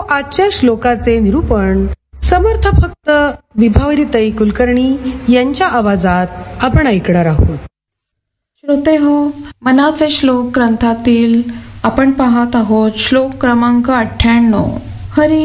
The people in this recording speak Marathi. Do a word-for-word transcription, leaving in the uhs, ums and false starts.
आजच्या श्लोकाचे निरूपण समर्थ भक्त विभावरीताई कुलकर्णी यांच्या आवाजात आपण ऐकणार आहोत. श्रोते हो, मनाचे श्लोक ग्रंथातील आपण पाहत आहोत श्लोक क्रमांक अठ्ठ्याण्णव. हरी